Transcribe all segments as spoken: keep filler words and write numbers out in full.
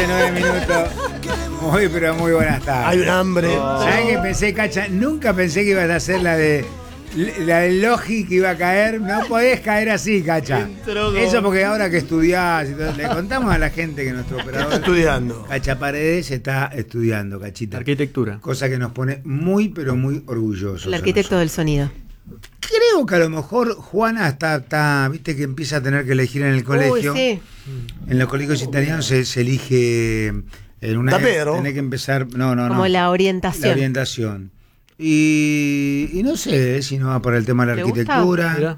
nueve minutos. Muy, pero muy buenas tardes. Hay un hambre. Oh. ¿Sabés qué pensé, Cacha? Nunca pensé que ibas a hacer la de la del Logi que iba a caer. No podés caer así, Cacha. Eso porque ahora que estudiás y todo, le contamos a la gente que nuestro operador está estudiando. Cacha Paredes está estudiando, Cachita. Arquitectura. Cosa que nos pone muy, pero muy orgullosos. El arquitecto del sonido. Creo que a lo mejor Juana está, está, viste que empieza a tener que elegir en el colegio. Uy, sí. En los colegios italianos se, se elige en una Tapero. Tiene que empezar, no, no, Como no. la orientación. La orientación. Y, y no sé si no va por el tema de la ¿Le arquitectura. Mira.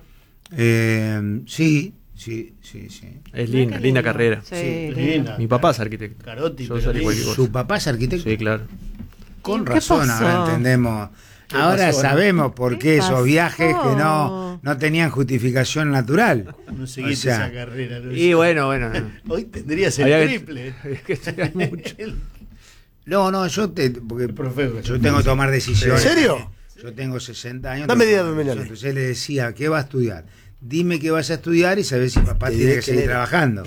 Eh, sí, sí, sí, sí. Es linda, linda lindo. carrera. Sí, Sí. lindo. Mi papá es arquitecto. Carotti, Yo pero salí sí. cualquier cosa. Su papá es arquitecto. Sí, claro. Con ¿Qué razón, pasó? ahora entendemos. Ahora pasó, no? sabemos por ¿Qué qué esos pasó? viajes que no, no tenían justificación natural. No seguiste O sea, esa carrera. Luis. Y bueno, bueno. Hoy tendrías el Había que- triple. Es que estudiar mucho. El- No, no, yo te, porque El profe. yo tengo que tomar decisiones. ¿En serio? Yo tengo sesenta años. Dame tengo que días tomar abdominales. decisiones. Entonces le decía, ¿qué va a estudiar? Dime qué vas a estudiar y sabés si papá Te tiene diré que quién seguir era. trabajando.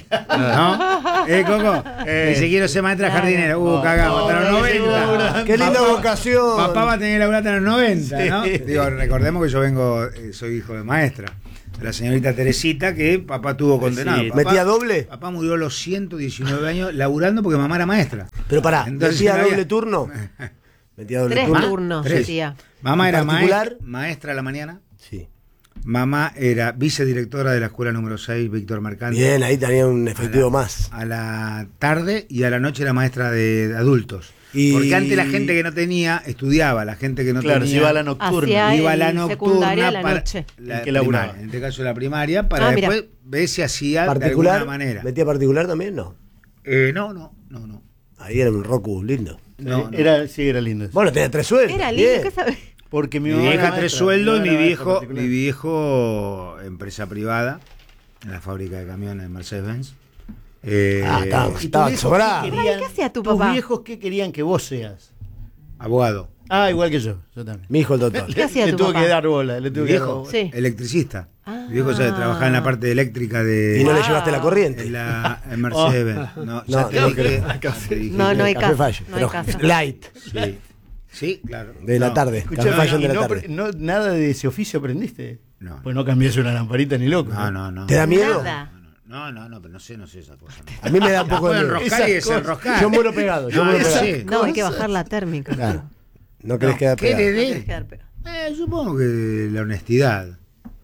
¿No? ¿Eh, Coco? Eh. Dice, quiero ser maestra Claro. jardinera. Uh, cagamos, hasta los no, noventa. Qué linda Papá- vocación. Papá va a tener la hasta los noventa, ¿no? Sí. Digo, recordemos que yo vengo, eh, soy hijo de maestra. De la señorita Teresita que papá tuvo condenado. Sí. Papá- ¿Metía doble? Papá murió a los ciento diecinueve años laburando porque mamá era maestra. Pero pará, Entonces, ¿metía no había- doble turno? ¿Metía doble Tres turno? turnos, Tres. decía. Mamá era particular? maestra, maestra a la mañana. Sí. Mamá era vicedirectora de la escuela número seis, Víctor Mercante. Bien, ahí tenía un A efectivo la- más. A la tarde y a la noche era maestra de, de adultos. Y- Porque antes la gente que no tenía estudiaba, la gente que no Claro, tenía si iba a la nocturna. Hacia- iba a la el nocturna secundaria a la para noche. la ¿En qué laburaba? primaria, en este caso la primaria, para Ah, mira. después ver si hacía de ¿Particular? alguna manera. ¿Metía particular también? No. Eh, no, no, no, no. Ahí era un Roku lindo. No, no. Era, sí, era lindo. Bueno, tenía tres sueldos. Era lindo, bien. ¿qué sabes? Porque mi, Mi mamá era vieja maestra, tres sueldos y mamá mi era viejo, maestra particular. mi viejo empresa privada en la fábrica de camiones de Mercedes-Benz. Eh, Ah, estaba, ¿Y tus estaba viejos sobrado. qué querían? Ay, ¿qué hacía tu ¿Tus papá? viejos qué querían que vos seas? abogado. Ah, igual que yo, yo también. Mi hijo el doctor. ¿Qué hacía le tu tuvo papá? que dar bola, le Mi tuvo que dar viejo, bola. Sí. electricista. Ah. Mi viejo ya trabajaba en la parte eléctrica de ¿Y no le llevaste la corriente? en la en Mercedes-Benz. No, ya No, te no, dije- acá te dije No, que- no hay Café caso. Fashion, No hay pero caso. light. Sí, sí, claro. De la No, tarde. Escuchame, Café Fashion ¿y de la no, tarde. pre- no- nada de ese oficio aprendiste? No. Pues no cambiaste una lamparita ni loco. No, no, no. ¿Te da miedo? Nada. No, no, no, pero no sé, no sé esa cosa. A mí me da un poco de Puedo miedo. enroscar y Esas cosas. desenroscar. Yo muero pegado. Yo No, muero esa- pegado. sí. No, hay que bajar la térmica. Claro. ¿No querés No, quedar ¿qué pegado? le No dé? querés quedar pegado. Eh, supongo que la honestidad.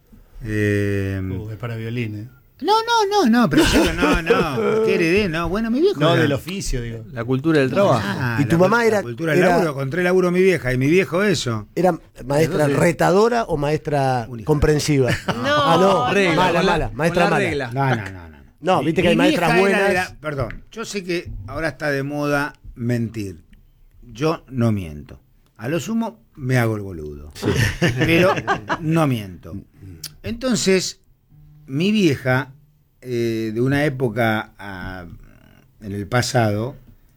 Eh, Uh, es para violín, ¿eh? no, no, no, no, pero yo no, no. ¿Qué heredé? No, bueno, mi viejo. No, era- del oficio, digo. La cultura del trabajo. Ah, ¿Y tu la- mamá la era- cultura del era- laburo, con tres laburo mi vieja y mi viejo eso. ¿Era maestra Entonces- retadora o maestra Única. comprensiva? No, Ah, no. Regla, mala, con la- mala. con Maestra la mala. regla. No, no, no, no. No, Mi- viste que mi hay maestras vieja era de buenas. la- perdón, yo sé que ahora está de moda mentir. Yo no miento. A lo sumo me hago el boludo. Pero no miento. Entonces, mi vieja, eh, de una época ah, en el pasado,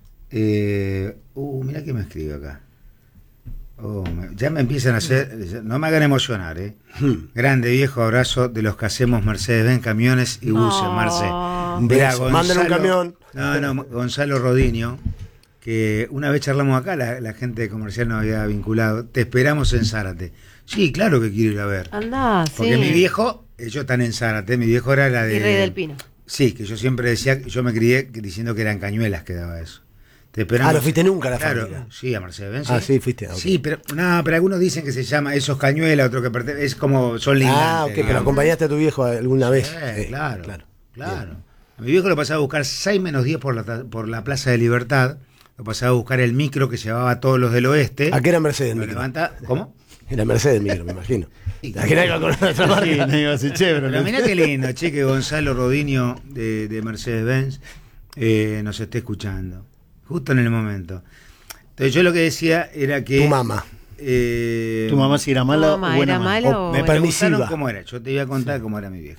eh, uh, mira que me escribe acá. Oh, me- ya me empiezan a hacer, no me hagan emocionar, ¿eh? Grande viejo abrazo de los que hacemos Mercedes-Benz, camiones y buses, Oh. Marce. Un Mirá, beso. Manden un camión. No, no, Gonzalo Rodiño, que una vez charlamos acá, la, la gente de comercial nos había vinculado. Te esperamos en Zárate. Sí, claro que quiero ir a ver. Andá, sí. Porque mi viejo, ellos están en Zárate, mi viejo era la de. Y Rey del Pino. Sí, que yo siempre decía, yo me crié diciendo que eran Cañuelas que daba eso. Te esperamos. Ah, no fuiste nunca a la Claro, fábrica. sí, a Mercedes-Benz. Ah, sí, fuiste, ok. Sí, pero no, pero algunos dicen que se llama esos Cañuelas, otro que pertenece, es como son lindas. Ah, ok, pero acompañaste a tu viejo alguna vez. Sí, claro, claro. claro. Bien. A mi viejo lo pasaba a buscar seis menos diez por la, por la Plaza de Libertad. Lo pasaba a buscar el micro que llevaba a todos los del oeste. ¿A qué era Mercedes Lo micro? levanta, ¿cómo? Era Mercedes micro, me imagino. Sí. ¿A qué era con otra Sí, marca? no iba a ser chévere. Pero mirá qué lindo, che, que Gonzalo Rodiño de, de Mercedes-Benz eh, nos esté escuchando. Justo en el momento. Entonces yo lo que decía era que... Tu mamá. eh, ¿Tu mamá si era mala ¿Tu mamá o buena era madre? mala O o me me permisiva. preguntaron cómo era. Yo te voy a contar cómo era mi vieja.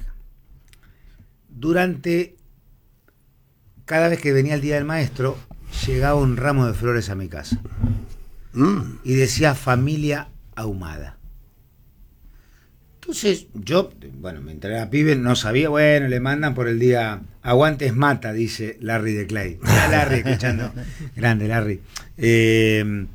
Durante... Cada vez que venía el Día del Maestro, llegaba un ramo de flores a mi casa. Mm. Y decía familia ahumada. Entonces yo, bueno, me enteré a pibe, no sabía, bueno, le mandan por el día Aguantes Mata, dice Larry de Clay. Mirá Larry escuchando. Grande Larry. Eh,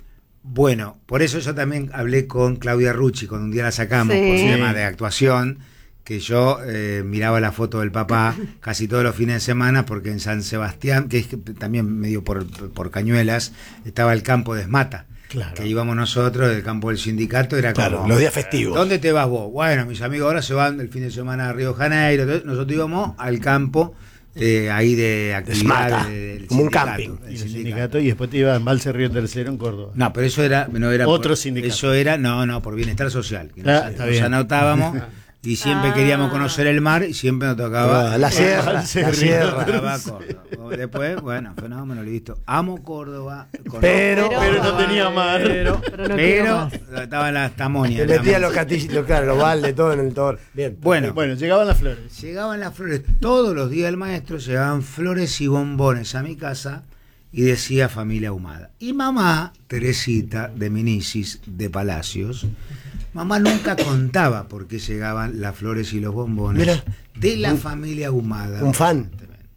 bueno, por eso yo también hablé con Claudia Rucci, cuando un día la sacamos, Sí. por su tema de actuación, que yo eh, miraba la foto del papá casi todos los fines de semana, porque en San Sebastián, que es que también medio por, por Cañuelas, estaba el campo de Esmata. Claro. Que íbamos nosotros del campo del sindicato, era Claro, como... los días festivos. ¿Dónde te vas vos? Bueno, mis amigos ahora se van el fin de semana a Río de Janeiro. Entonces, nosotros íbamos al campo eh, ahí de Esmata, actividades del como un sindicato, camping. del Y el sindicato. sindicato, y después te iba a Embalse Río Tercero en Córdoba. No, pero eso era, no era Otro por- sindicato. Eso era, no, no, por bienestar social. Que Ah, nos, está nos bien. anotábamos y siempre Ah. queríamos conocer el mar y siempre nos tocaba Ah, la sierra, Embalse la Río sierra. tocaba Córdoba. Después, bueno, fenómeno, listo. Amo Córdoba. conozco- Pero, Pero no tenía mar. Pero, Pero no quiero pero más. estaban las tamonias. le metía las- los castillos, los, claro, los baldes, todo en el tor. Bien. Bueno, Bueno, llegaban las flores. llegaban las flores, todos los días del maestro llegaban flores y bombones a mi casa y decía familia ahumada. Y mamá, Teresita de Minicis de Palacios, mamá nunca contaba por qué llegaban las flores y los bombones Mira. de la familia ahumada. Un fan.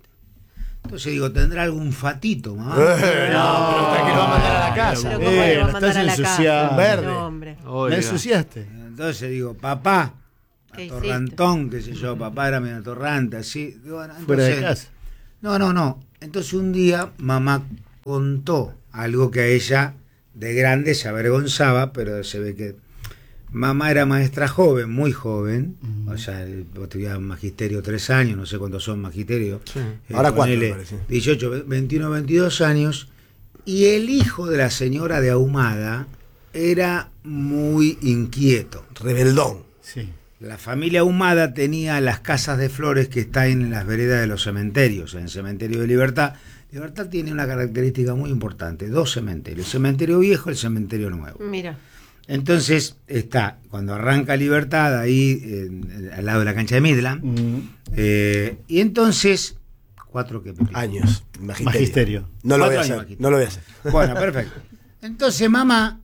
Entonces digo, ¿tendrá algún fatito, mamá? Eh, no, pero hasta que lo va a mandar a la casa. Pero ¿cómo Eh, le va a la mandar estás a la ensuciando. casa? Verde. No, hombre. La Oiga. ensuciaste. Entonces digo, papá, ¿Qué atorrantón, qué sé yo, papá era medio atorrante, así. Digo, bueno, Fuera de entonces- casa. No, no, no. Entonces un día mamá contó algo que a ella de grande se avergonzaba, pero se ve que mamá era maestra joven, muy joven, o sea, vos estudiabas magisterio tres años, no sé cuántos son magisterio. Sí. eh, Ahora cuatro, ponele me parece. dieciocho, veintiuno, veintidós años, y el hijo de la señora de Ahumada era muy inquieto. Rebeldón. Sí. La familia Ahumada tenía las casas de flores que están en las veredas de los cementerios, en el cementerio de Libertad. Libertad tiene una característica muy importante, dos cementerios, el cementerio viejo y el cementerio nuevo. Mira. Entonces está, cuando arranca Libertad, ahí en- en- al lado de la cancha de Midland, Mm, eh, y entonces, cuatro que Años. Magisterio. Magisterio. No lo Cuatro voy a años hacer. magisterio. No lo voy a hacer. Bueno, perfecto. Entonces mamá,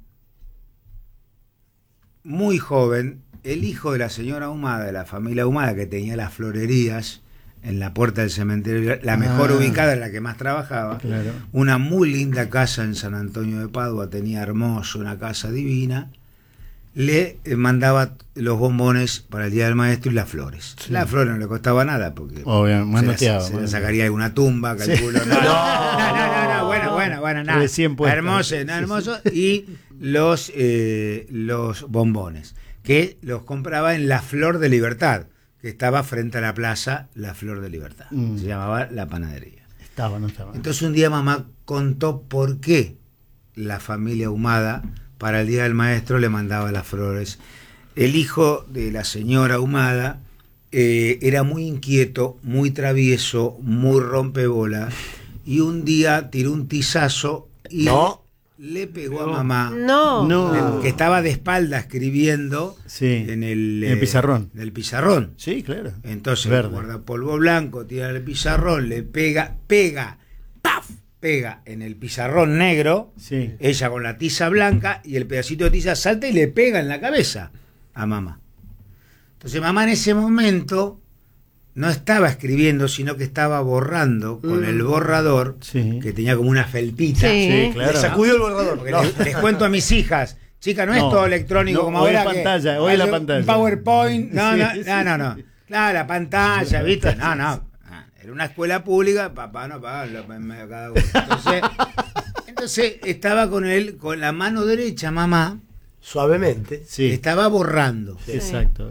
muy joven, el hijo de la señora Ahumada, de la familia Ahumada, que tenía las florerías en la puerta del cementerio, la mejor Ah. ubicada, la que más trabajaba, Claro. una muy linda casa en San Antonio de Padua, tenía hermoso, una casa divina, le eh, mandaba los bombones para el Día del Maestro y las flores. Sí. Las flores no le costaba nada, porque Obvio, se manoteaba, las, se las manoteaba. sacaría de alguna tumba, Sí. calculo. No, no, no, no, no, bueno, bueno, bueno, nada. Recién puesta. Hermoso, no, hermoso. Y los, eh, los bombones, que los compraba en La Flor de Libertad, que estaba frente a la plaza La Flor de Libertad. Mm. Se llamaba La Panadería. Estaba, no estaba. Entonces un día mamá contó por qué la familia Ahumada para el Día del Maestro le mandaba las flores. El hijo de la señora Ahumada eh, era muy inquieto, muy travieso, muy rompebola, y un día tiró un tizazo y No. le pegó a mamá, No. No. que estaba de espalda escribiendo Sí. en el, En el eh, pizarrón. en el pizarrón. Sí, claro. Entonces, Verde. guardapolvo blanco, tira el pizarrón, le pega, pega, ¡paf! Pega en el pizarrón negro, Sí. ella con la tiza blanca, y el pedacito de tiza salta y le pega en la cabeza a mamá. Entonces mamá en ese momento no estaba escribiendo, sino que estaba borrando con Mm. el borrador, Sí. que tenía como una felpita. Sí. Sí, claro. Le sacudió el borrador. Porque No. les, les cuento a mis hijas, chica, no, es No, todo electrónico no, como hoy ahora. es que pantalla, hoy es la hace un pantalla. PowerPoint, no, Sí, no, sí, no, no, no. sí. Claro, la pantalla, ¿viste? No, no. Ah, era una escuela pública, papá no pagaba lo- en medio de cada uno. Entonces, entonces estaba con él, con la mano derecha, mamá, Suavemente. Sí. estaba borrando. Exacto.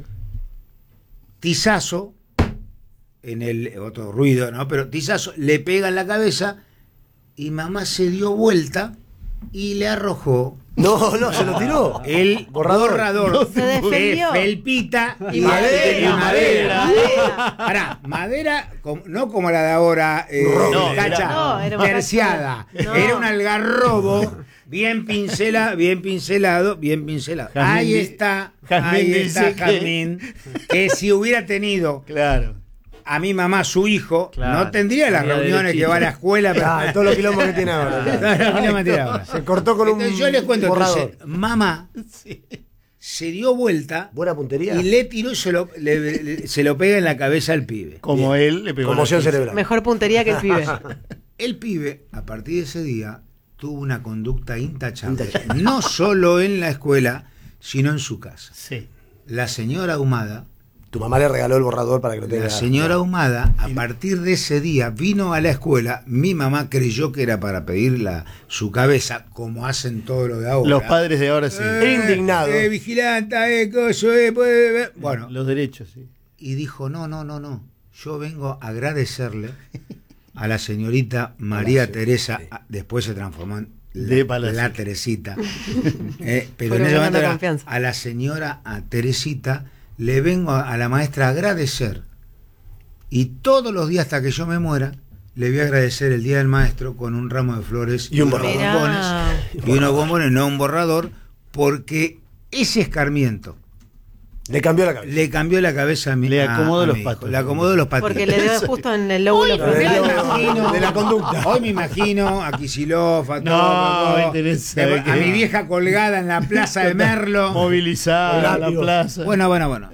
Tizazo, en el otro ruido, ¿no? Pero tizazo, le pega en la cabeza y mamá se dio vuelta y le arrojó No, no, se lo tiró. el borrador, Borrador. Se defendió. de felpita y, Y madera. madera, madera. madera. Pará, madera, com- no como la de ahora, eh, No, tacha, era- No, era una terciada. tacha. No. Era un algarrobo bien pincela, bien pincelado, bien pincelado. Jazmín ahí di- está, Jazmín ahí dice está que- Jazmín, que si hubiera tenido Claro. a mi mamá su hijo, Claro. no tendría las Tendría reuniones que derechito. va a la escuela. pero- Ah, todo lo quilombo que tiene ahora. No, no, no me tiraba. Se cortó con un Entonces yo les cuento, borrador. entonces, mamá se dio vuelta Buena puntería. y le tiró y se lo, le- le- se lo pega en la cabeza al pibe. Como él le pegó. Conmoción la- cerebral. Mejor puntería que el pibe. El pibe, a partir de ese día, tuvo una conducta intachable. Intachable. No solo en la escuela, sino en su casa. Sí. La señora Ahumada, Tu mamá le regaló el borrador para que lo tenga. la señora Ahumada, a partir de ese día, vino a la escuela. Mi mamá creyó que era para pedir la, su cabeza, como hacen todo lo de ahora. Los padres de ahora sí. Eh, Indignado. Eh, vigilanta, eh, coso, eh, pues, eh. Bueno, Los derechos, sí. y dijo, no, no, no, no. Yo vengo a agradecerle a la señorita María Palacio, Teresa, sí. a- después se transformó en De la, Palacio. la Teresita. Eh, pero Fueron en ese momento ganando era, confianza. a la señora a Teresita le vengo a, a la maestra a agradecer. Y todos los días hasta que yo me muera, le voy a agradecer el Día del Maestro con un ramo de flores Y un unos borrador. bombones, y unos bombones, no un borrador, porque ese escarmiento Le cambió la cabeza. le cambió la cabeza a mi Le a- acomodó a los mi hijo. patos. Le acomodó los patitos. Porque le dio justo en el lóbulo Hoy me frontal. imagino- de la conducta. Hoy me imagino a Kicillof, a No, todo, me interesa, de- ¿de a qué? mi vieja colgada en la plaza de Merlo. Movilizada a la Látigo. plaza. Bueno, bueno, bueno.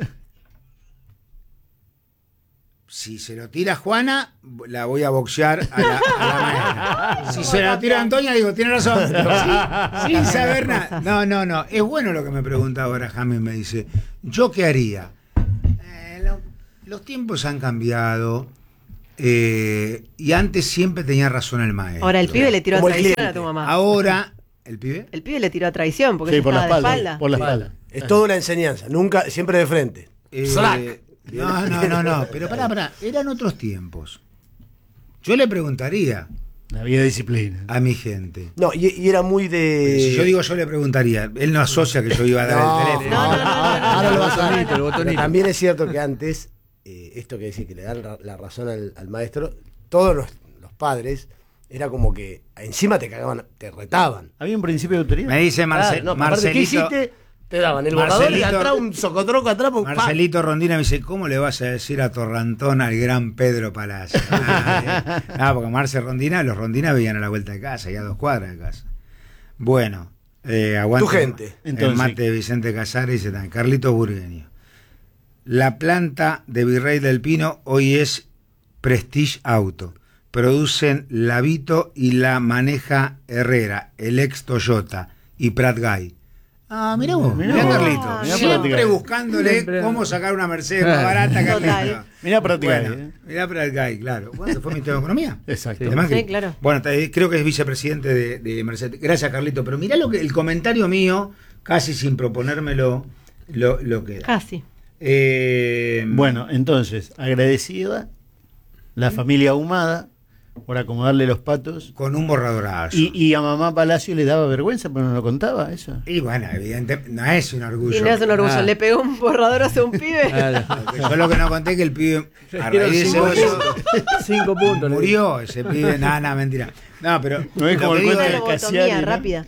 Si se lo tira Juana, la voy a boxear a la, a la maestra. Si se lo tira Antonia, digo, tiene razón. Sí, sin saber nada. No, no, no. Es bueno lo que me pregunta ahora James, me dice. ¿Yo qué haría? Eh, lo- los tiempos han cambiado. eh, y antes siempre tenía razón el maestro. Ahora el pibe le tiró a Como el traición cliente. a tu mamá. Ahora, ¿el pibe? El pibe le tiró a traición porque Sí, ella por la estaba de espalda. espalda. Por la espalda. Es toda una enseñanza. Nunca, siempre de frente. Eh, Slack. No, no, no, no. Pero pará, pará. Eran otros tiempos. Yo le preguntaría Había disciplina. a mi gente. No, y, y era muy de. Si yo digo yo le preguntaría, él no asocia que yo iba a dar No, el teléfono. No, no, no, no, no, Ahora no, lo vas a no, ver. no, el no. botonito. Pero también es cierto que antes, eh, esto que decís, que le dan ra- la razón al, al maestro, todos los, los padres, era como que encima te cagaban, te retaban. Había un principio de autoridad. Me dice Marce- Claro, no, aparte, ¿qué Marcelito, hiciste? Te daban el borrador y Marcelito- atrás un socotroco atrás. pues, pa. Marcelito Rondina me dice, ¿cómo le vas a decir a Torrantón al gran Pedro Palacio? Ah, eh. Ah, porque Marce Rondina, los Rondina veían a la vuelta de casa, ya a dos cuadras de casa. Bueno, eh, aguante. Tu gente. El Entonces, mate de Vicente Casares dice también, Carlitos Burgueño. La planta de Virrey del Pino hoy es Prestige Auto. Producen la Vito y la maneja Herrera, el ex Toyota y Prat Guy. Ah, mirá vos, mirá, Mirá vos. Carlito. Mirá Siempre Prat Guy. buscándole Siempre. cómo sacar una Mercedes más barata, Carlito. Total. Mirá Prat Guy, Bueno, eh. mirá Prat Guy, claro. Bueno, se fue mi tema de economía. Exacto. De Macri. Sí, claro. Bueno, te- creo que es vicepresidente de, de Mercedes. Gracias, Carlito. Pero mirá lo que el comentario mío, casi sin proponérmelo, lo, lo que da. Casi. Eh, Bueno, entonces, agradecida la familia Ahumada por acomodarle los patos. con un borradorazo. Y, y a mamá Palacio le daba vergüenza, pero no lo contaba eso. Y bueno, evidentemente, no es un orgullo. Y no es un orgullo. Ah. Le pegó un borrador hacia un pibe. Claro. Porque yo lo que no conté es que el pibe, a Dieron raíz de ese cinco bollo, Cinco puntos. le di. murió ese pibe. Nada, nada, mentira. No, pero. No es lo como que el digo cuento es- de Lobotomía Cassiari, ¿no? rápida.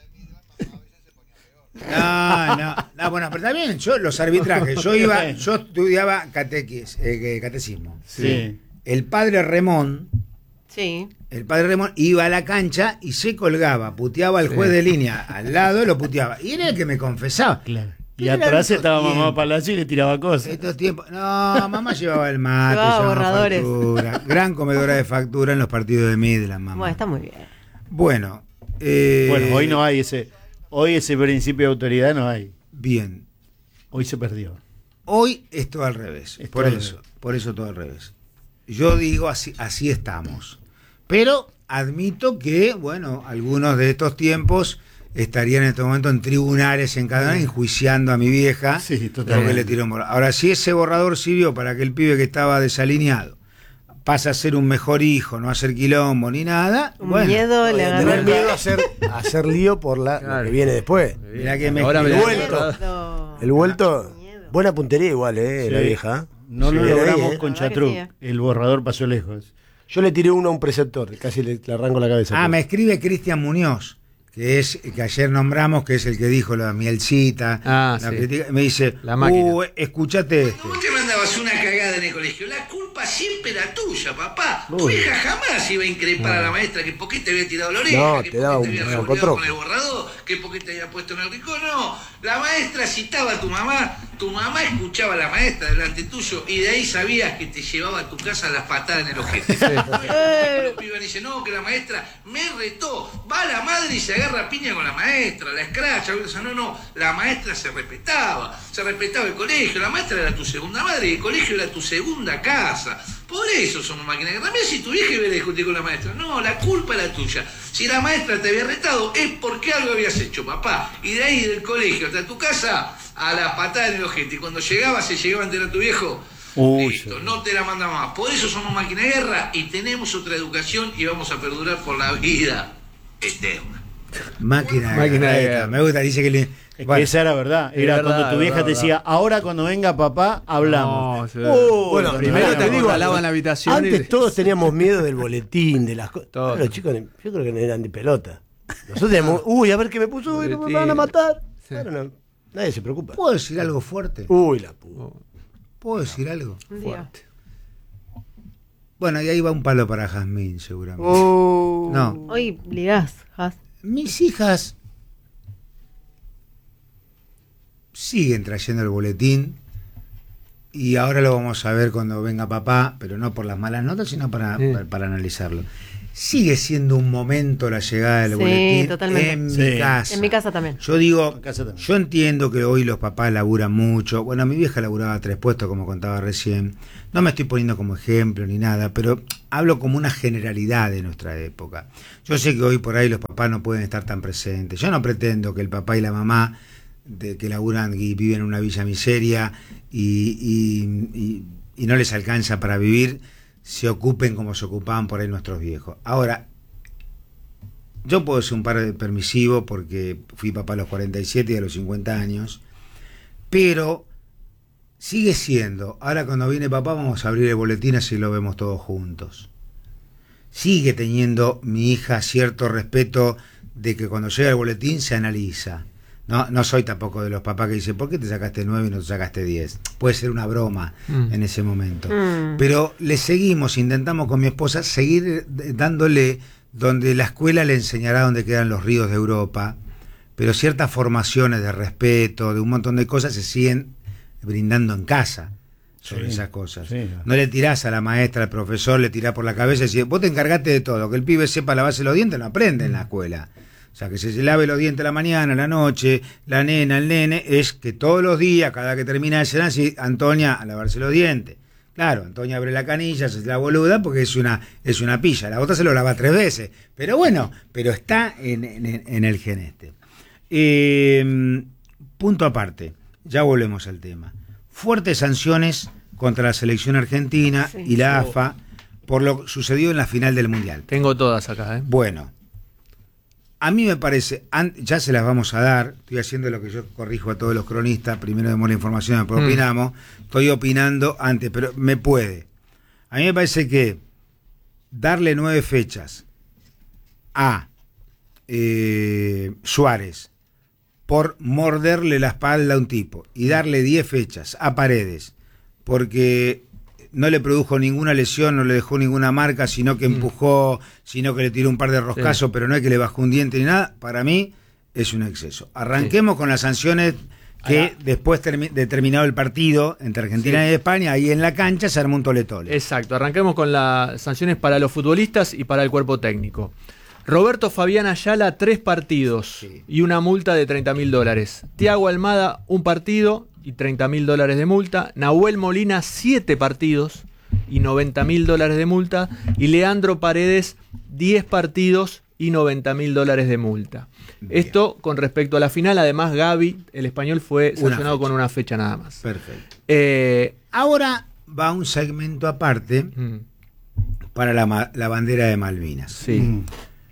No, no, no, bueno, pero está bien, yo los arbitrajes, yo iba, yo estudiaba catequis, eh, catecismo. Sí. El padre Remón, Sí. el padre Remón iba a la cancha y se colgaba, puteaba al juez de línea al lado, lo puteaba. Y era el que me confesaba. Claro. Y Pero atrás eran estaba estos mamá tiempos. Palacio y le tiraba cosas. Estos tiempos. No, mamá llevaba el mate, Llevaba llevaba borradores. factura. Gran comedora de factura en los partidos de Midland, mamá. Bueno, está muy bien. Bueno, eh, Bueno, hoy no hay ese, hoy ese principio de autoridad no hay. bien. Hoy se perdió. Hoy es todo al revés. Es Por todo al eso, revés. por eso todo al revés. Yo digo así, así estamos. Pero admito que, bueno, algunos de estos tiempos estarían en este momento en tribunales en cada enjuiciando a mi vieja Sí, totalmente. porque le tiró un borrador. Ahora, si ese borrador sirvió para que el pibe que estaba desalineado pase a ser un mejor hijo, no a hacer quilombo ni nada, Un bueno, miedo le Tener agarró. miedo a hacer, a hacer lío por la, lo Claro. que viene después. mirá que me Ahora me escribió- la- Miedo. El vuelto, Miedo. buena puntería igual, eh, la Sí. vieja. No lo Sí, logramos ahí, eh. con La verdad que Chatruc. sí, eh. El borrador pasó lejos. Yo le tiré uno a un preceptor, casi le, le arranco la cabeza. Ah, me escribe Cristian Muñoz, que es que ayer nombramos, que es el que dijo la mielcita. Ah, la sí. critica, me dice, La máquina. "Uh, escuchate este. Vos te mandabas una cagada en el colegio. La culpa culpa siempre era tuya, papá. Tu Uy. hija jamás iba a increpar a la maestra que por qué te había tirado la oreja, No, que te por daba qué te un había broncotroco. revolviado con el borrador, que por qué te había puesto en el rincón. No, la maestra citaba a tu mamá, tu mamá escuchaba a la maestra delante tuyo y de ahí sabías que te llevaba a tu casa las patadas en el ojete. Los pibes dicen, no, que la maestra me retó. Va la madre y se agarra a piña con la maestra, la escracha. O sea, no, no, la maestra se respetaba, se respetaba el colegio. La maestra era tu segunda madre y el colegio era tu segunda casa. Por eso somos máquinas de guerra. Mira, si tu vieja iba a discutir con la maestra. No, la culpa era tuya. Si la maestra te había retado, es porque algo habías hecho, papá. Y de ahí del colegio hasta tu casa, a la patada en el ojete. Y cuando llegabas, se llegaba a enterar tu viejo. Uy, Listo, sí. no te la manda más. Por eso somos máquina de guerra y tenemos otra educación y vamos a perdurar por la vida eterna. Máquina, Máquina de de guerra. guerra. Me gusta, dice que le. Es Bueno, que esa era verdad. Era Es verdad, cuando tu vieja verdad, te decía, verdad. ahora cuando venga papá, hablamos. No, sí. Uy, Bueno, Primero Ahora te te digo, acorralaban en la habitación. Antes y- todos teníamos miedo del boletín, de las cosas. Todo. Los chicos, ni- yo creo que no eran de pelota. Nosotros teníamos, uy, a ver qué me puso, uy, no me Boletín. van a matar. Sí. Ahora no, nadie se preocupa. ¿puedo decir algo fuerte? Uy, la puta. ¿Puedo decir algo? Un día. Bueno, y ahí va un palo para Jazmín, seguramente. Oh. No, Hoy ligás, Has. mis hijas siguen trayendo el boletín y ahora lo vamos a ver cuando venga papá, pero no por las malas notas, sino para, Sí. para, para analizarlo. Sigue siendo un momento la llegada del Sí, boletín totalmente. en Sí. mi casa. En mi casa también. Yo digo, En casa también. yo entiendo que hoy los papás laburan mucho. Bueno, mi vieja laburaba tres puestos, como contaba recién. No me estoy poniendo como ejemplo ni nada, pero hablo como una generalidad de nuestra época. Yo sé que hoy por ahí los papás no pueden estar tan presentes. Yo no pretendo que el papá y la mamá de que laburan y viven en una villa miseria y, y- y- y no les alcanza para vivir, se ocupen como se ocupaban por ahí nuestros viejos. Ahora, yo puedo ser un par de permisivo porque fui papá a los cuarenta y siete y a los cincuenta años, pero sigue siendo, ahora cuando viene papá vamos a abrir el boletín así lo vemos todos juntos. Sigue teniendo mi hija cierto respeto de que cuando llega el boletín se analiza. No, no soy tampoco de los papás que dicen, ¿por qué te sacaste nueve y no te sacaste diez? Puede ser una broma Mm. en ese momento. Mm. Pero le seguimos, intentamos con mi esposa seguir eh, dándole donde la escuela le enseñará dónde quedan los ríos de Europa, pero ciertas formaciones de respeto, de un montón de cosas se siguen brindando en casa sobre Sí, esas cosas. sí. No le tirás a la maestra, al profesor, le tirás por la cabeza y decís, vos te encargaste de todo, que el pibe sepa lavarse los dientes, no aprende en la escuela. O sea, que se, se lave los dientes a la mañana, a la noche, la nena, el nene, es que todos los días, cada que termina de cenar, sí, Antonia, a lavarse los dientes. Claro, Antonia abre la canilla, se hace la boluda porque es una, es una pilla. La otra se lo lava tres veces. Pero bueno, pero está en, en, en el gen este. Eh, punto aparte, ya volvemos al tema. Fuertes sanciones contra la selección argentina Sí. y la A F A por lo sucedido en la final del Mundial. Tengo todas acá, ¿eh? Bueno, a mí me parece, an- ya se las vamos a dar, estoy haciendo lo que yo corrijo a todos los cronistas, primero demos la información, después Mm. opinamos, estoy opinando antes, pero me puede. A mí me parece que darle nueve fechas a eh, Suárez por morderle la espalda a un tipo y darle diez fechas a Paredes porque no le produjo ninguna lesión, no le dejó ninguna marca, sino que empujó, sino que le tiró un par de roscazos, Sí. pero no es que le bajó un diente ni nada, para mí es un exceso. Arranquemos con las sanciones que Ahora- después termi- de terminado el partido entre Argentina Sí. y España, ahí en la cancha se armó un tole-tole. Exacto, arranquemos con las sanciones para los futbolistas y para el cuerpo técnico. Roberto Fabián Ayala, tres partidos Sí. y una multa de treinta mil dólares. Tiago Almada, un partido y treinta mil dólares de multa. Nahuel Molina, siete partidos y noventa mil dólares de multa. Y Leandro Paredes, diez partidos y noventa mil dólares de multa. Bien. Esto con respecto a la final. Además, Gaby, el español, fue Una sancionado fecha. con una fecha nada más. Perfecto. Eh, Ahora va un segmento aparte mm, para la, ma- la bandera de Malvinas. sí. Mm.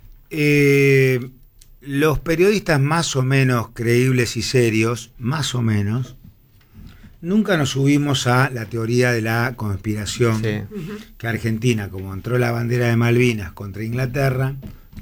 Eh, los periodistas más o menos creíbles y serios, más o menos, nunca nos subimos a la teoría de la conspiración Sí. que Argentina, como entró la bandera de Malvinas contra Inglaterra,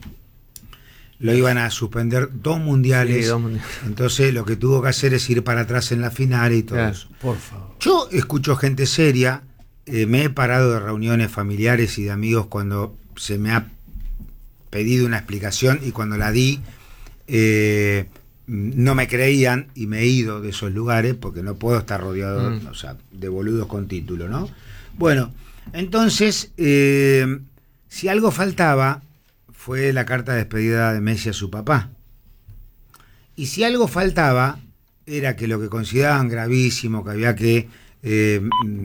lo iban a suspender dos mundiales. Sí, dos mundiales. Entonces lo que tuvo que hacer es ir para atrás en la final y todo Claro. eso. Por favor. Yo escucho gente seria eh, me he parado de reuniones familiares y de amigos cuando se me ha pedido una explicación y cuando la di eh, no me creían y me he ido de esos lugares porque no puedo estar rodeado mm. o sea, de boludos con título, ¿no? Bueno, entonces eh, si algo faltaba fue la carta de despedida de Messi a su papá. Y si algo faltaba, era que lo que consideraban gravísimo, que había que, eh,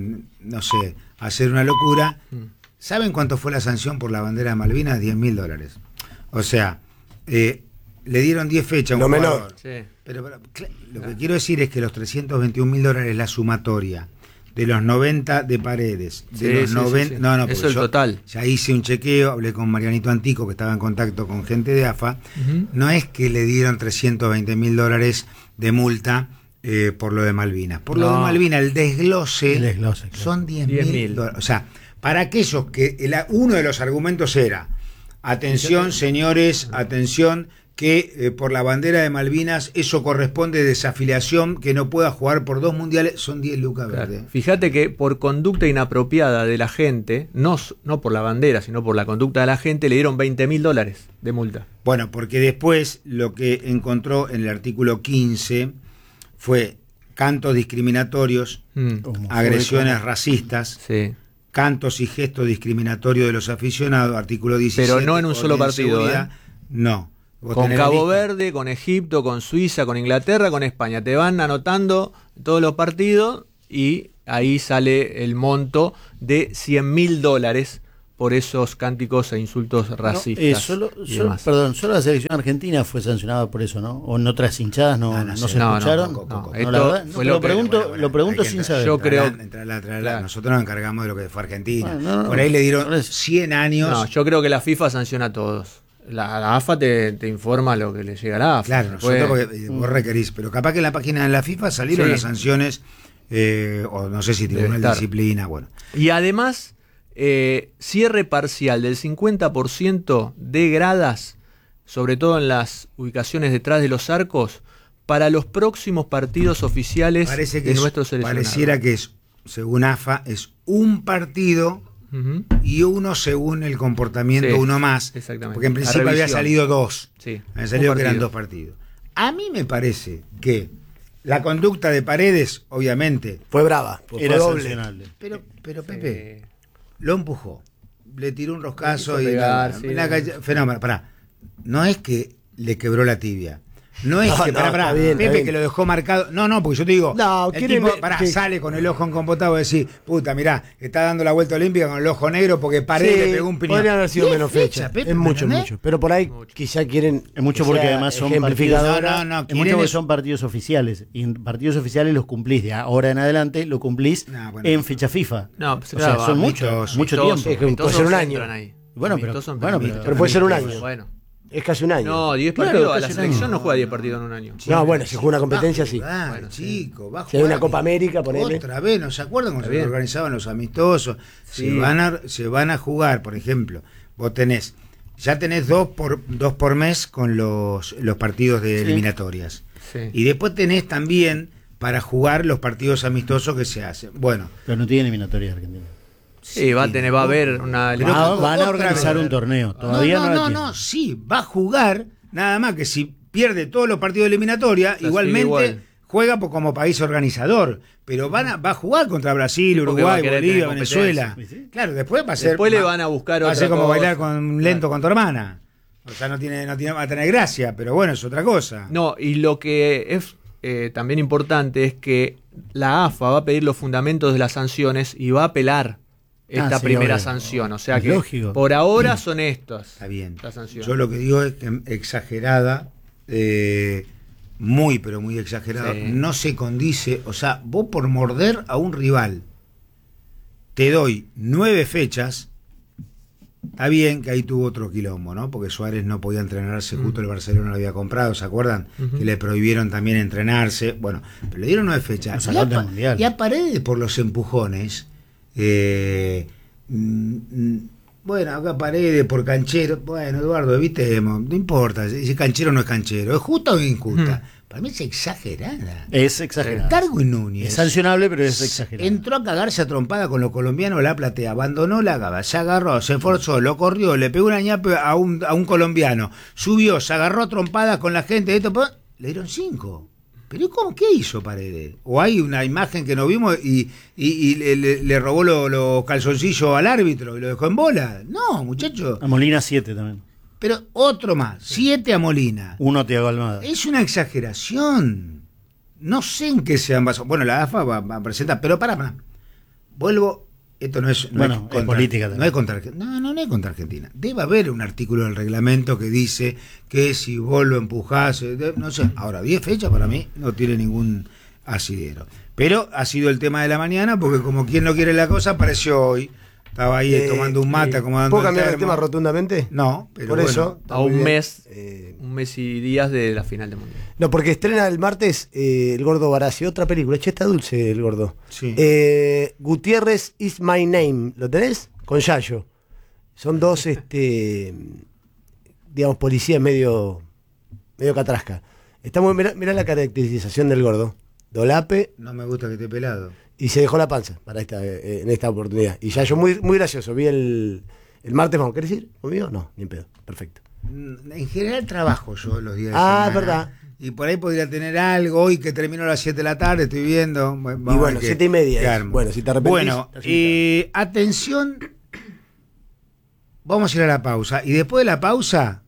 no sé, hacer una locura. ¿Saben cuánto fue la sanción por la bandera de Malvinas? diez mil dólares. O sea, eh, le dieron diez fechas a un no jugador. menor. Sí. Pero, pero lo que quiero decir es que los trescientos veintiún mil dólares es la sumatoria de los noventa de Paredes, de Sí, los sí, noventa, sí, sí. no, no, Eso porque es el yo total. Ya hice un chequeo, hablé con Marianito Antico, que estaba en contacto con gente de A F A. Uh-huh. No es que le dieron trescientos veinte mil dólares de multa eh, por lo de Malvinas. Por No. lo de Malvinas, el desglose, El desglose, claro. son diez mil dólares. O sea, para aquellos que el, uno de los argumentos era, atención señores, atención, que eh, por la bandera de Malvinas eso corresponde de desafiliación, que no pueda jugar por dos mundiales, son diez lucas Claro. verdes. Fíjate que por conducta inapropiada de la gente, no, no por la bandera, sino por la conducta de la gente, le dieron veinte mil dólares de multa. Bueno, porque después lo que encontró en el artículo quince fue cantos discriminatorios, Mm. agresiones racistas, Sí. cantos y gestos discriminatorios de los aficionados, artículo diecisiete. Pero no en un solo orden de partido, seguridad. ¿eh? No. Vos Con tenés la Cabo lista. Verde, con Egipto, con Suiza, con Inglaterra, con España. Te van anotando todos los partidos y ahí sale el monto de cien mil dólares por esos cánticos e insultos racistas. No, eh, solo, y solo- demás. perdón, solo la selección argentina fue sancionada por eso, ¿no? O en otras hinchadas no, Ah, no no sé. se No, no, escucharon. Coco, no, Coco. esto la verdad, no, fue lo lo que- pregunto, Bueno, bueno, lo pregunto hay que sin entrar- saber. Yo creo- entrarla, entrarla, entrarla. Claro. Nosotros nos encargamos de lo que fue Argentina. Bueno, no, no, por ahí le dieron por eso. cien años. No, yo creo que la FIFA sanciona a todos. La, la A F A te, te informa lo que le llega a la A F A. Claro, Después- nosotros porque eh, vos requerís, pero capaz que en la página de la FIFA salieron Sí. las sanciones, eh, o no sé si Debe tribunal de estar. disciplina, bueno. Y además, eh, cierre parcial del cincuenta por ciento de gradas, sobre todo en las ubicaciones detrás de los arcos, para los próximos partidos oficiales Parece que de es- nuestros seleccionados. pareciera que es, según A F A, es un partido Ujú. y uno según el comportamiento, Sí, uno más. exactamente. Porque en La principio había revisión. salido dos. Sí, Había salido un que eran partido. dos partidos. A mí me parece que la conducta de Paredes, obviamente, Fue brava, fue Era doble. sancionable. pero, pero Pepe, Eh, lo empujó, le tiró un roscazo Le y quiso pegar, la- sí. la calle- fenómeno, pará. No es que le quebró la tibia. No es No, que, no, pará, pará, está bien, está Pepe bien. que lo dejó marcado. No, no, porque yo te digo, No, el quieren tipo, ver pará, que- sale con el ojo encopotado y decís, puta, mirá, está dando la vuelta olímpica con el ojo negro porque Paredes Sí, le pegó un piñón. podrían haber sido Diez menos fechas, fechas. Pepe, Es mucho, ¿entendés? mucho. Pero por ahí Mucho. quizá quieren. Es mucho que porque sea además son ejemplificadora. No, no, no, Es quieren mucho porque es- son partidos oficiales. Y en partidos oficiales los cumplís de ahora en adelante, lo cumplís No, bueno. en fecha FIFA. No, pues, o claro, sea, son mucho, amistosos, mucho amistosos, tiempo. Es que puede ser amistosos un año. entran ahí. Bueno, pero- Amistosos bueno, permiten. pero puede ser un año. Bueno. Es casi un año. No, diez Claro, partidos. A la casi un selección año. no juega diez partidos en un año. No, bueno, si juega una competencia, va a sí. jugar, Bueno, sí. chico, va a Si hay jugar. una Copa América, ponele. Otra vez, ¿no se acuerdan cuando Está se bien. organizaban los amistosos? Sí. Se, van a, se van a jugar, por ejemplo, vos tenés, ya tenés dos por, dos por mes con los, los partidos de Sí. eliminatorias. Sí. Y después tenés también para jugar los partidos amistosos que se hacen. Bueno, Pero no tiene eliminatoria Argentina. Sí, va a tener, va a haber una. Pero- Ah, van a otra organizar vez. un torneo. Todavía no, no, la no, tiene. no, sí, va a jugar, nada más que si pierde todos los partidos de eliminatoria, sigue igualmente igual. juega po- como país organizador, pero van a, va a jugar contra Brasil, Porque va a Uruguay, querer Bolivia, tener Venezuela. competencia. Claro, después va a ser. Después le va- van a buscar Va a otra ser como cosa. bailar con lento Claro. con tu hermana. O sea, no tiene, no tiene, va a tener gracia, pero bueno, es otra cosa. No, y lo que es eh, también importante es que la A F A va a pedir los fundamentos de las sanciones y va a apelar esta Ah, sí, primera obvio. sanción. O sea Es que lógico. por ahora son estas. Está bien. las sanciones. Yo lo que digo es que exagerada, eh, muy, pero muy exagerada, Sí. no se condice. O sea, vos por morder a un rival, te doy nueve fechas. Está bien que ahí tuvo otro quilombo, ¿no? Porque Suárez no podía entrenarse, justo el Barcelona lo había comprado, ¿se acuerdan? Ujú. Que le prohibieron también entrenarse. Bueno, pero le dieron nueve Lo fechas. Y sacaron a, del Pa- Mundial. y a Paredes por los empujones. eh, mm, mm, bueno, acá Paredes por canchero. Bueno, Eduardo, evitemos, no importa. Si canchero no es canchero, ¿es justa o injusta? Ujú. para mí es exagerada. Es exagerado. Darwin Núñez Es sancionable, pero es exagerado. entró a cagarse a trompada con los colombianos de La Platea, abandonó la gaba, se agarró, se esforzó, lo corrió, le pegó una ñape a un, a un colombiano, subió, se agarró a trompadas con la gente, esto, pues, le dieron cinco. ¿Pero cómo? ¿Qué hizo Paredes? O hay una imagen que no vimos y, y, y le, le, le robó los lo calzoncillos al árbitro y lo dejó en bola. No, muchacho. A Molina siete también. Pero otro más, siete a Molina. Uno Thiago Almada. Es una exageración. No sé en qué se han basado. Bueno, la A F A va, va a presentar, pero para, para. Vuelvo, esto no es, no Bueno, es es contra, política no también. es contra Argentina. No, no, no es contra Argentina. Debe haber un artículo del reglamento que dice que si vos lo empujás, eh, de- no sé. Ahora, diez fechas para mí no tiene ningún asidero. Pero ha sido el tema de la mañana porque como quien no quiere la cosa, apareció hoy. Estaba ahí eh, Eh, tomando un mate, eh, acomodando ¿Puedo el cambiar el termo. tema rotundamente? No, pero Por bueno. eso. está A muy un bien. mes, Eh, un mes y días de la final del Mundial. no, porque estrena el martes eh, El Gordo Barassi, otra película. Che, está dulce el gordo. Sí. Eh, Gutiérrez is my name. ¿Lo tenés? Con Yayo. Son dos, este, digamos, policías medio, medio catrasca. Está muy, mirá, mirá la caracterización del gordo. Dolape No me gusta que esté pelado. y se dejó la panza para esta, eh, en esta oportunidad. Y Yayo muy, muy gracioso. Vi el, el martes, vamos, ¿querés ir conmigo? No, ni en pedo. Perfecto. En general trabajo yo los días de Ah, semana. es verdad. Y por ahí podría tener algo. Hoy que termino a las siete de la tarde, estoy viendo. Bueno, Y vamos a bueno, ver qué- siete y media qué es. armo. Bueno, si te arrepentís, Bueno, te eh, atención. Vamos a ir a la pausa. Y después de la pausa,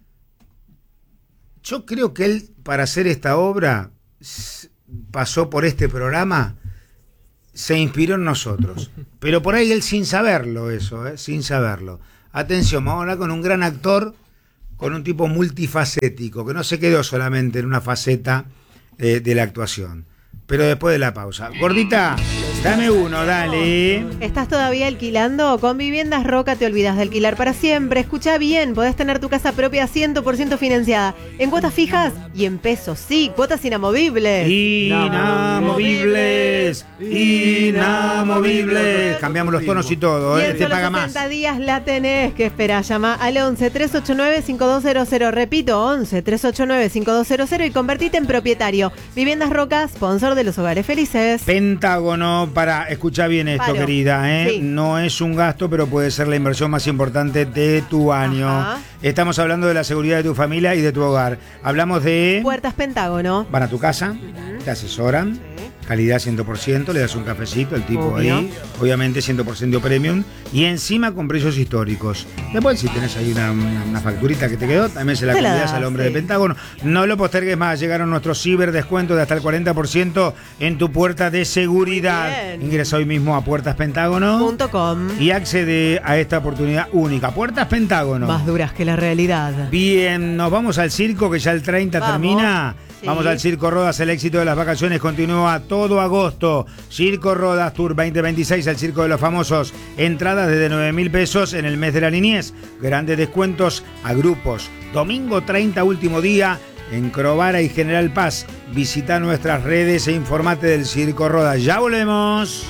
yo creo que él, para hacer esta obra, s- pasó por este programa, se inspiró en nosotros. Pero por ahí él sin saberlo eso, ¿eh? Sin saberlo. Atención, vamos a hablar con un gran actor, con un tipo multifacético, que no se quedó solamente en una faceta eh, de la actuación. Pero después de la pausa. Gordita, dame uno, dale. ¿Estás todavía alquilando? Con Viviendas Roca te olvidas de alquilar para siempre. Escucha bien, podés tener tu casa propia cien por ciento financiada. En cuotas fijas y en pesos, sí, cuotas inamovibles. Inamovibles, inamovibles. Cambiamos los tonos y todo, Y ¿eh? en Te solo paga más. sesenta días la tenés que esperar. Llama al once, tres ocho nueve, cinco dos cero cero. Repito, once, tres ocho nueve, cinco dos cero cero y convertite en propietario. Viviendas Roca, sponsor de los hogares felices. Pentágono, para, escucha bien esto, Paro. querida, ¿eh? Sí. No es un gasto, pero puede ser la inversión más importante de tu año. Ajá. Estamos hablando de la seguridad de tu familia y de tu hogar. Hablamos de... Puertas Pentágono. Van a tu casa, te asesoran, calidad cien por ciento, le das un cafecito, el tipo Obvio. ahí, obviamente cien por ciento premium, y encima con precios históricos. Después, si tenés ahí una, una- una facturita que te quedó, también se la Te la convidás das, al hombre sí. de Pentágono. No lo postergues más, llegaron nuestros ciberdescuentos de hasta el cuarenta por ciento en tu puerta de seguridad. Muy bien. Ingresa hoy mismo a Puertas Pentágono Punto com. y accede a esta oportunidad única. Puertas Pentágono. Más duras que la realidad. Bien, nos vamos al circo que ya el treinta Vamos. termina. Sí. Vamos al Circo Rodas, el éxito de las vacaciones continúa todo agosto. Circo Rodas Tour veinte veintiséis, el Circo de los Famosos. Entradas desde nueve mil pesos en el mes de la niñez. Grandes descuentos a grupos. Domingo treinta, último día, en Crovara y General Paz. Visita nuestras redes e informate del Circo Rodas. Ya volvemos.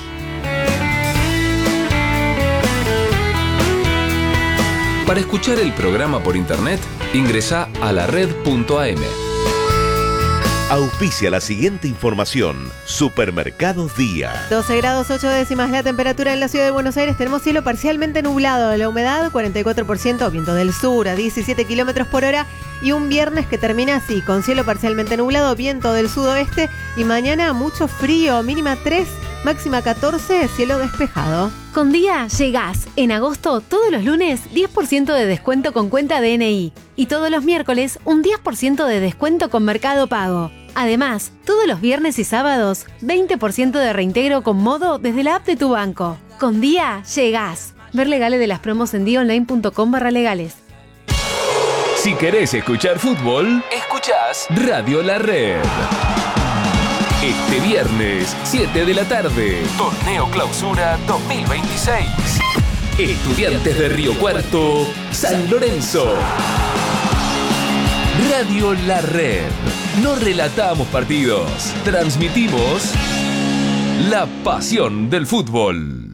Para escuchar el programa por internet, ingresa a la red punto a m. Auspicia la siguiente información. Supermercados Día. doce grados ocho décimas la temperatura en la ciudad de Buenos Aires. Tenemos cielo parcialmente nublado. La humedad cuarenta y cuatro por ciento. Viento del sur a diecisiete kilómetros por hora. Y un viernes que termina así, con cielo parcialmente nublado, viento del sudoeste. Y mañana mucho frío. Mínima tres, máxima catorce, cielo despejado. Con Día llegás. En agosto, todos los lunes, diez por ciento de descuento con cuenta D N I. Y todos los miércoles, un diez por ciento de descuento con Mercado Pago. Además, todos los viernes y sábados, veinte por ciento de reintegro con Modo desde la app de tu banco. Con Día llegás. Ver legales de las promos en día online punto com barra legales. Si querés escuchar fútbol, escuchás Radio La Red. Este viernes, siete de la tarde, Torneo Clausura dos mil veintiséis. Estudiantes de Río Cuarto, San Lorenzo. Radio La Red. No relatamos partidos, transmitimos la pasión del fútbol.